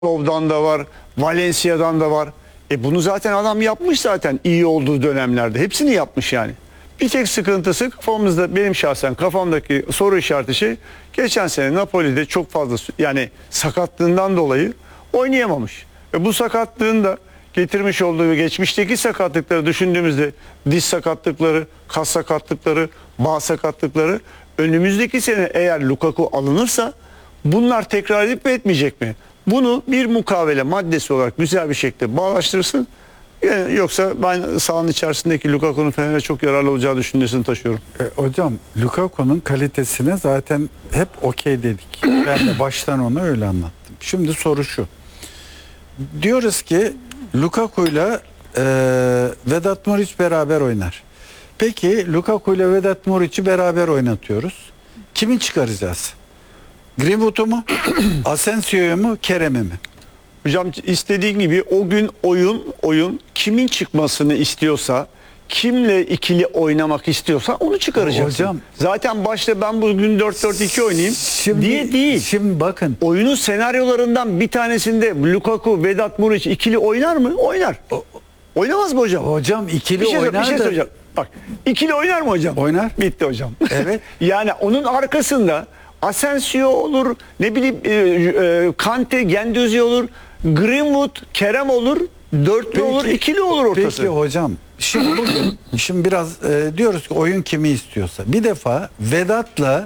Rov'dan da var, Valencia'dan da var. Bunu zaten adam yapmış zaten iyi olduğu dönemlerde. Hepsini yapmış yani. Bir tek sıkıntısı kafamızda, benim şahsen kafamdaki soru işareti şey, geçen sene Napoli'de çok fazla yani sakatlığından dolayı oynayamamış. Ve bu sakatlığın da getirmiş olduğu ve geçmişteki sakatlıkları düşündüğümüzde diz sakatlıkları, kas sakatlıkları, bağ sakatlıkları, önümüzdeki sene eğer Lukaku alınırsa bunlar tekrar edip etmeyecek mi? Bunu bir mukavele maddesi olarak güzel bir şekilde bağlaştırırsın. Yani yoksa ben sahanın içerisindeki Lukaku'nun Fener'e çok yararlı olacağı düşüncesini taşıyorum. Hocam Lukaku'nun kalitesine zaten hep okey dedik. Ben de baştan onu öyle anlattım. Şimdi soru şu. Diyoruz ki Lukaku'yla Vedat Muriç beraber oynar. Peki Lukaku'yla Vedat Muriç'i beraber oynatıyoruz. Kimi çıkaracağız? Greenwood'u mu? Asensio'yu mu? Kerem'i mi? Hocam istediğin gibi o gün oyun kimin çıkmasını istiyorsa, kimle ikili oynamak istiyorsa onu çıkaracaksın. Hocam, zaten başta ben bugün 4-4-2 oynayayım diye değil. Şimdi bakın. Oyunun senaryolarından bir tanesinde Lukaku, Vedat Muriç ikili oynar mı? Oynar. Oynamaz mı hocam? Hocam ikili oynar bir şey da. söyleyeceğim. Bak, ikili oynar mı hocam? Oynar. Bitti hocam. Evet. Yani onun arkasında Asensio olur, ne bileyim Kante, Gendouzi olur, Greenwood, Kerem olur, dörtlü olur, ikili olur ortası. Peki hocam, şimdi biraz diyoruz ki oyun kimi istiyorsa. Bir defa Vedat'la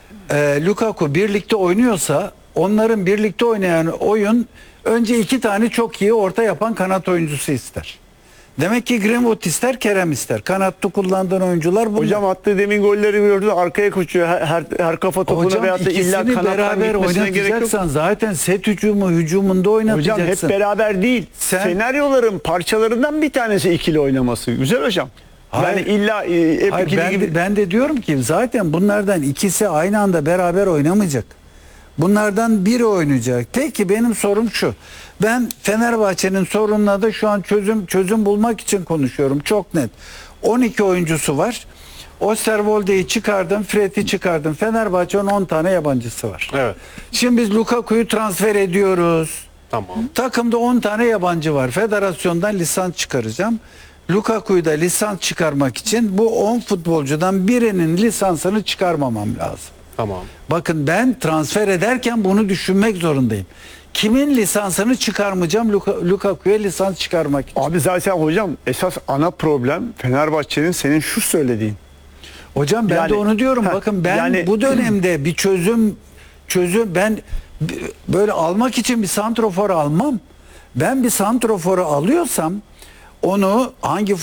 Lukaku birlikte oynuyorsa onların birlikte oynayan oyun önce iki tane çok iyi orta yapan kanat oyuncusu ister. Demek ki Greenwood ister, Kerem ister. Kanatta kullandığın oyuncular bunlar. Hocam attığı demin golleri gördü, arkaya koşuyor. Her kafa topuna hocam, veyahut da illa kanattan beraber gitmesine gerek yok. oynatacaksan zaten set hücumunda oynatacaksın. Hocam hep beraber değil. Senaryoların parçalarından bir tanesi ikili oynaması. Güzel hocam. Hayır. Yani illa hep Hayır, ikili gibi. ben de diyorum ki zaten bunlardan ikisi aynı anda beraber oynamayacak. Bunlardan biri oynayacak. Peki benim sorum şu. Ben Fenerbahçe'nin sorununa da şu an çözüm bulmak için konuşuyorum. Çok net. 12 oyuncusu var. Osterwolde'yi çıkardım, Fred'i çıkardım. Fenerbahçe'nin 10 tane yabancısı var. Evet. Şimdi biz Lukaku'yu transfer ediyoruz. Tamam. Takımda 10 tane yabancı var. Federasyondan lisans çıkaracağım. Lukaku'yu da lisans çıkarmak için bu 10 futbolcudan birinin lisansını çıkarmamam lazım. Tamam. Bakın ben transfer ederken bunu düşünmek zorundayım. Kimin lisansını çıkarmayacağım Lukaku'ya lisans çıkarmak için. Abi zaten hocam esas ana problem Fenerbahçe'nin senin şu söylediğin. Hocam ben de onu diyorum. Bakın ben bu dönemde bir çözüm ben böyle almak için bir santrofor almam. Ben bir santroforu alıyorsam onu hangi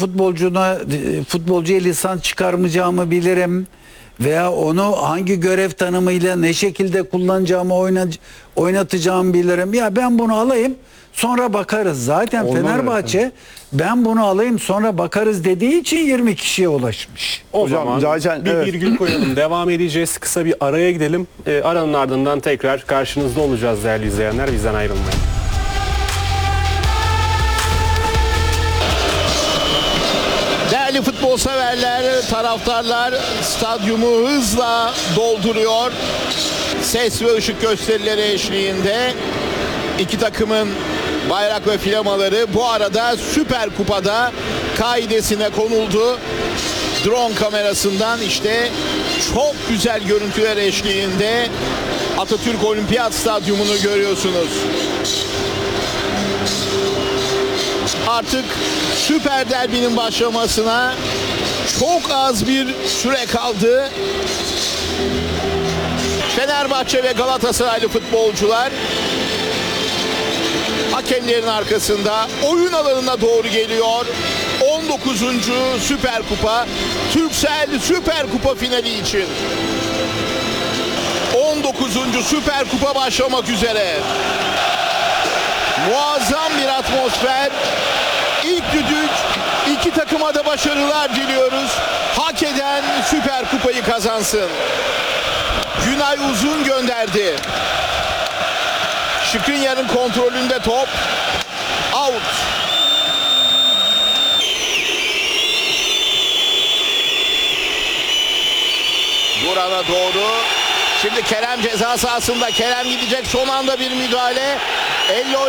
futbolcuya lisans çıkarmayacağımı bilirim. Veya onu hangi görev tanımıyla ne şekilde kullanacağımı oynatacağımı bilirim. Ya ben bunu alayım sonra bakarız. Zaten Olmaz Fenerbahçe ben bunu alayım sonra bakarız dediği için 20 kişiye ulaşmış. O Hocam, zaman zaten, bir evet. virgül koyalım. Devam edeceğiz. Kısa bir araya gidelim. Aranın ardından tekrar karşınızda olacağız değerli izleyenler. Bizden ayrılmayın. Değerli futbol severler, taraftarlar stadyumu hızla dolduruyor. Ses ve ışık gösterileri eşliğinde iki takımın bayrak ve flamaları bu arada Süper Kupa'da kaidesine konuldu. Drone kamerasından işte çok güzel görüntüler eşliğinde Atatürk Olimpiyat Stadyumunu görüyorsunuz. Artık Süper Derbi'nin başlamasına çok az bir süre kaldı. Fenerbahçe ve Galatasaraylı futbolcular hakemlerin arkasında oyun alanına doğru geliyor. 19. Süper Kupa, Turkcell Süper Kupa finali için. 19. Süper Kupa başlamak üzere. Muazzam bir atmosfer. İlk düdük, iki takıma da başarılar diliyoruz. Hak eden Süper Kupayı kazansın. Günay Uzun gönderdi. Skriniar'ın kontrolünde top. Out. Burana doğru. Şimdi Kerem ceza sahasında. Kerem gidecek, son anda bir müdahale. Elle